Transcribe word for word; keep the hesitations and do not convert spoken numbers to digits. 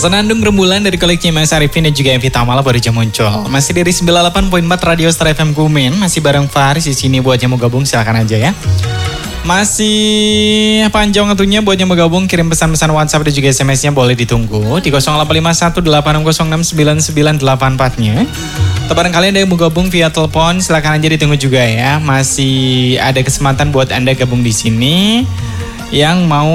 Senandung Rembulan dari koleksi Mas Arifin dan juga Evita Mala baru aja muncul. Masih dari sembilan puluh delapan koma empat Radio Star F M Kumin. Masih bareng Faris di sini buat yang mau gabung silakan aja ya. Masih panjang waktunya buat yang mau gabung, kirim pesan-pesan WhatsApp dan juga S M S-nya boleh ditunggu di nol delapan lima satu delapan enam nol enam sembilan sembilan delapan empat-nya. Atau barangkali ada yang mau gabung via telepon, silakan aja ditunggu juga ya. Masih ada kesempatan buat Anda gabung di sini yang mau